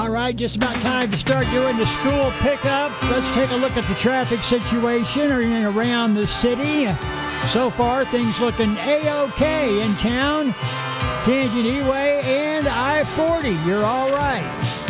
All right, just about time to start doing the school pickup. Let's take a look at the traffic situation around the city. So far, things looking A-OK in town. Canyon E-Way and I-40, you're all right.